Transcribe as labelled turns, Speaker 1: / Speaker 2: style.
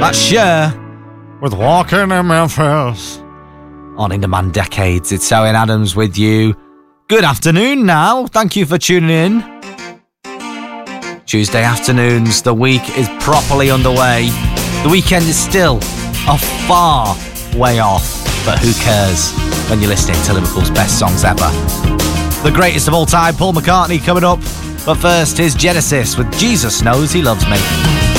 Speaker 1: That's Cher with Walking in Memphis. On In Demand Decades, it's Owen Adams with you. Good afternoon now. Thank you for tuning in. Tuesday afternoons, the week is properly underway. The weekend is still a far way off, but who cares when you're listening to Liverpool's best songs ever. The greatest of all time, Paul McCartney, coming up. But first, here's Genesis with Jesus Knows He Loves Me.